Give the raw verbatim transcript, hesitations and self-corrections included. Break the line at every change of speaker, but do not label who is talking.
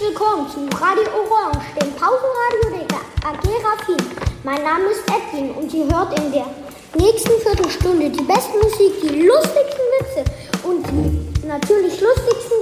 willkommen zu Radio Orange, dem Pausenradio der A G Raffin. Mein Name ist Edwin und ihr hört in der nächsten Viertelstunde die beste Musik, die lustigsten Witze und die natürlich lustigsten